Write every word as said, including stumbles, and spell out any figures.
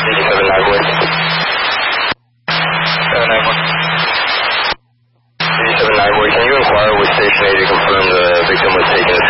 seven nine one. seven nine one. seven nine one, can you inquire with station A to confirm the victim was taken